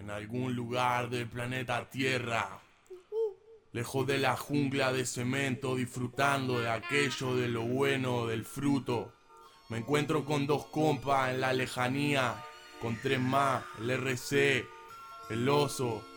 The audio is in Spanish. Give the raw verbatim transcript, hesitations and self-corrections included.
en algún lugar del planeta Tierra, lejos de la jungla de cemento, disfrutando de aquello de lo bueno del fruto. Me encuentro con dos compas en la lejanía, con tres más, el R C, el oso